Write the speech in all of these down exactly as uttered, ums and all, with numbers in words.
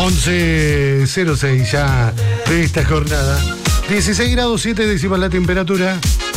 once cero seis ya de esta jornada. dieciséis grados siete décimas la temperatura.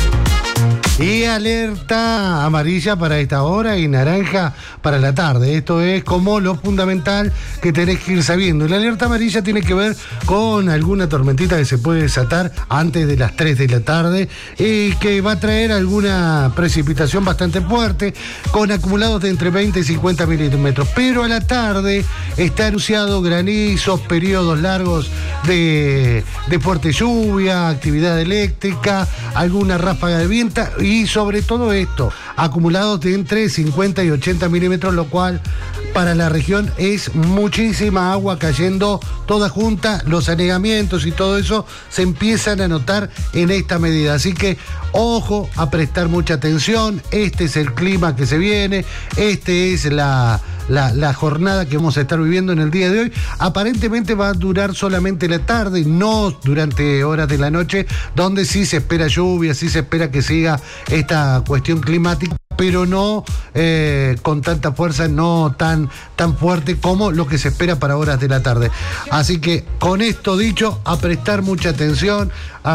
Y alerta amarilla para esta hora y naranja para la tarde. Esto es como lo fundamental que tenés que ir sabiendo. La alerta amarilla tiene que ver con alguna tormentita que se puede desatar antes de las tres de la tarde y que va a traer alguna precipitación bastante fuerte con acumulados de entre veinte y cincuenta milímetros. Pero a la tarde está anunciado granizos, periodos largos de, de fuerte lluvia, actividad eléctrica, alguna ráfaga de viento y sobre todo esto, acumulados de entre cincuenta y ochenta milímetros, lo cual para la región es muchísima agua cayendo toda junta, los anegamientos y todo eso se empiezan a notar en esta medida. Así que ojo a prestar mucha atención, este es el clima que se viene, este es la... La, la jornada que vamos a estar viviendo en el día de hoy. Aparentemente va a durar solamente la tarde, no durante horas de la noche, donde sí se espera lluvia, sí se espera que siga esta cuestión climática, pero no eh, con tanta fuerza, no tan, tan fuerte como lo que se espera para horas de la tarde. Así que con esto dicho, a prestar mucha atención,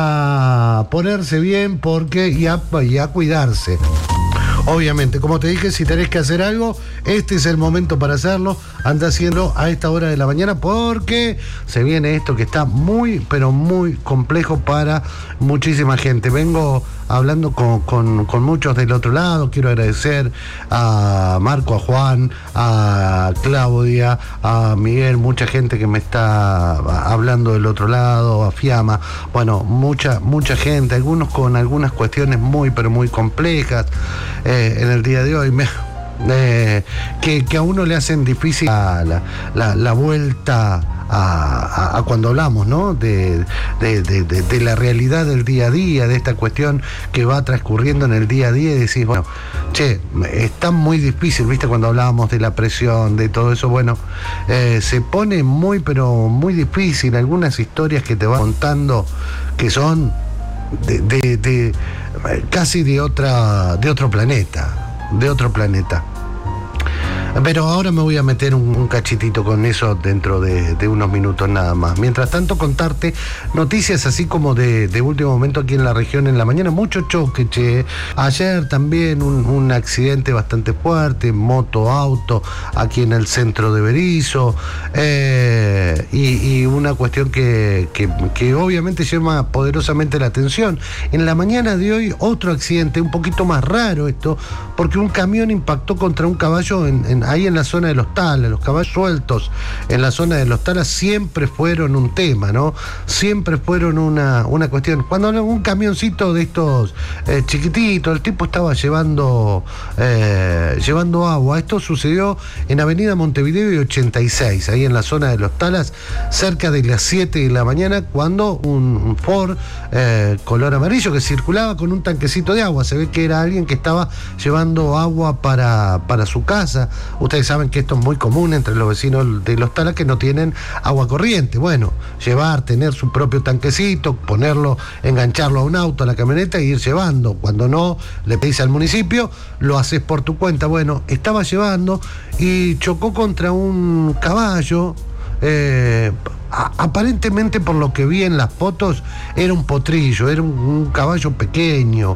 a ponerse bien porque y a, y a cuidarse. Obviamente, como te dije, si tenés que hacer algo, este es el momento para hacerlo. Anda haciendo a esta hora de la mañana porque se viene esto que está muy, pero muy complejo para muchísima gente. Vengo hablando con, con, con muchos del otro lado. Quiero agradecer a Marco, a Juan, a Claudia, a Miguel, mucha gente que me está hablando del otro lado, a Fiamma. Bueno, mucha, mucha gente, algunos con algunas cuestiones muy, pero muy complejas. Eh, en el día de hoy me, eh, que, que a uno le hacen difícil la, la, la vuelta a, a, a cuando hablamos, ¿no? De, de, de, de, de la realidad del día a día, de esta cuestión que va transcurriendo en el día a día y decís, bueno, che, está muy difícil, ¿viste? Cuando hablábamos de la presión, de todo eso, bueno, eh, se pone muy, pero muy difícil. Algunas historias que te van contando que son de, de, de casi de otra, de otro planeta, de otro planeta. Pero ahora me voy a meter un, un cachitito con eso dentro de, de unos minutos nada más. Mientras tanto, contarte noticias así como de, de último momento aquí en la región en la mañana. Mucho choque, che. Ayer también un, un accidente bastante fuerte, moto, auto, aquí en el centro de Berisso. Eh, y, y una cuestión que, que, que obviamente llama poderosamente la atención. En la mañana de hoy, otro accidente, un poquito más raro esto, porque un camión impactó contra un caballo en, en ahí en la zona de los Talas. Los caballos sueltos en la zona de los Talas siempre fueron un tema, ¿no? Siempre fueron una, una cuestión. Cuando un camioncito de estos eh, chiquititos, el tipo estaba llevando, eh, llevando agua. Esto sucedió en Avenida Montevideo y ochenta y seis, ahí en la zona de los Talas, cerca de las siete de la mañana, cuando un, un Ford eh, color amarillo que circulaba con un tanquecito de agua. Se ve que era alguien que estaba llevando agua para, para su casa. Ustedes saben que esto es muy común entre los vecinos de los Talas que no tienen agua corriente. Bueno, llevar, tener su propio tanquecito, ponerlo, engancharlo a un auto, a la camioneta e ir llevando. Cuando no, le pedís al municipio, lo haces por tu cuenta. Bueno, estaba llevando y chocó contra un caballo. Eh, a, aparentemente, por lo que vi en las fotos, era un potrillo, era un, un caballo pequeño,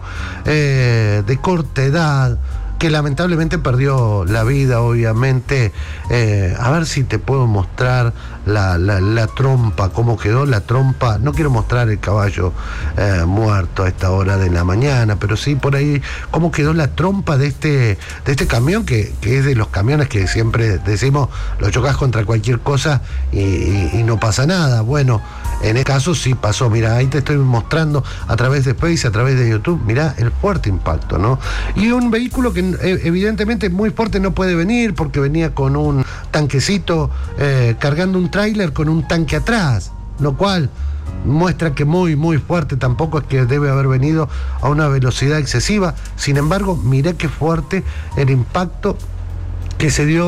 eh, de corta edad, que lamentablemente perdió la vida, obviamente. Eh, a ver si te puedo mostrar la, la, la trompa, cómo quedó la trompa. No quiero mostrar el caballo eh, muerto a esta hora de la mañana, pero sí por ahí cómo quedó la trompa de este, de este camión, que, que es de los camiones que siempre decimos, lo chocas contra cualquier cosa y, y, y no pasa nada. Bueno, en este caso sí pasó. Mira, ahí te estoy mostrando a través de Face, a través de YouTube. Mira el fuerte impacto, ¿no? Y un vehículo que evidentemente muy fuerte no puede venir porque venía con un tanquecito eh, cargando un tráiler con un tanque atrás, lo cual muestra que muy muy fuerte tampoco es que debe haber venido a una velocidad excesiva. Sin embargo, mirá qué fuerte el impacto que se dio